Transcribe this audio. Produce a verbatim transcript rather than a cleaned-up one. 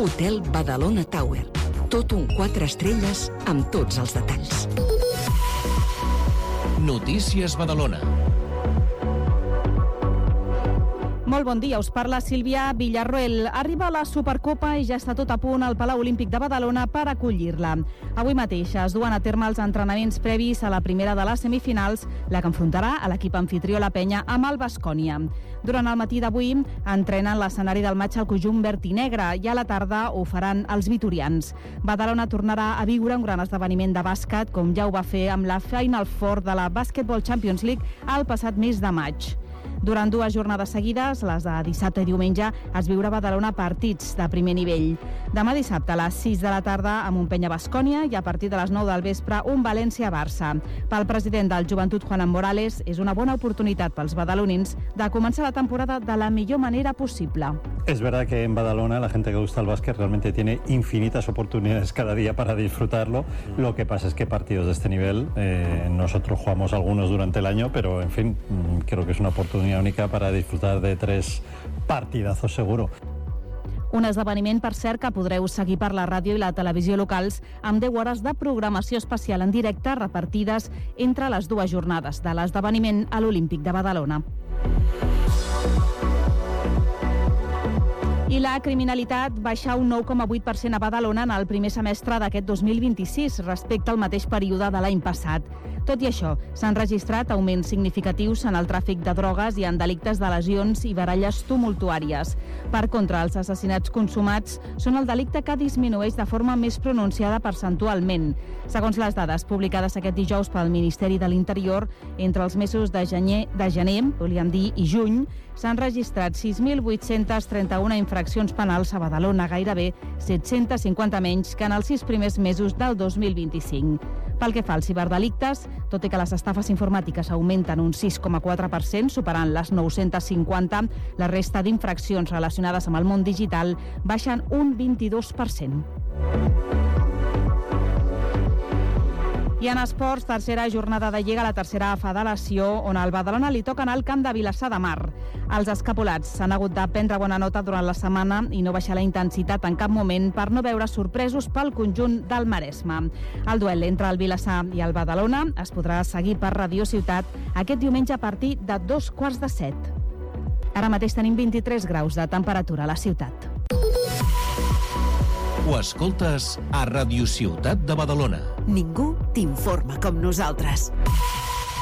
Hotel Badalona Tower. Tot un quatre estrelles amb tots els detalls. Notícies Badalona. Molt bon dia, us parla Sílvia Villarroel. Arriba la Supercopa i ja està tot a punt al Palau Olímpic de Badalona per acollir-la. Avui mateix es duen a terme els entrenaments previs a la primera de les semifinals, la que enfrontarà a l'equip anfitrió La Penya amb el Baskonia. Durant el matí d'avui entrenen l'escenari del matx al conjunt verd i negre i a la tarda ho faran els vitorians. Badalona tornarà a viure un gran esdeveniment de bàsquet, com ja ho va fer amb la Final Four de la Basketball Champions League el passat mes de maig. Durant dues jornades seguides, les de dissabte i diumenge, es viurà a Badalona partits de primer nivell. Demà dissabte a les sis de la tarda amb un Penya Baskonia i a partir de les nou del vespre un València-Barça. Pel president del Joventut, Juan Morales, és una bona oportunitat pels badalonins de començar la temporada de la millor manera posible. Es verdad que en Badalona la gente que gusta el básquet realmente tiene infinitas oportunidades cada día para disfrutarlo. Lo que pasa es que partidos de este nivel, eh, nosotros jugamos algunos durante el año, pero en fin, creo que es una oportunidad única para disfrutar de tres partidazos seguro. Un esdeveniment, per cert, que podreu seguir per la ràdio i la televisió locals amb deu hores de programació especial en directe repartides entre les dues jornades de l'esdeveniment a l'Olímpic de Badalona. I la criminalitat baixa un nou coma vuit per cent a Badalona en el primer semestre d'aquest dos mil vint-i-sis respecte al mateix període de l'any passat. Tot i això, s'han registrat augments significatius en el tràfic de drogues i en delictes de lesions i baralles tumultuàries. Per contra, els assassinats consumats són el delicte que disminueix de forma més pronunciada percentualment. Segons les dades publicades aquest dijous pel Ministeri de l'Interior, entre els mesos de gener, de gener volíem dir, i juny, s'han registrat sis mil vuit-cents trenta-una infraccions penals a Badalona, gairebé set-cents cinquanta menys que en els sis primers mesos del dos mil vint-i-cinc. Pel que fa als ciberdelictes, tot i que les estafes informàtiques augmenten un sis coma quatre per cent, superant les nou-cents cinquanta, la resta d'infraccions relacionades amb el món digital baixen un vint-i-dos per cent. I en esports, tercera jornada de Lliga, la tercera federació, on al Badalona li toca anar al camp de Vilassar de Mar. Els escapolats s'han hagut de prendre bona nota durant la setmana i no baixar la intensitat en cap moment per no veure sorpresos pel conjunt del Maresme. El duel entre el Vilassar i el Badalona es podrà seguir per Ràdio Ciutat aquest diumenge a partir de dos quarts de set. Ara mateix tenim vint-i-tres graus de temperatura a la ciutat. Ho escoltes a Ràdio Ciutat de Badalona. Ningú t'informa com nosaltres.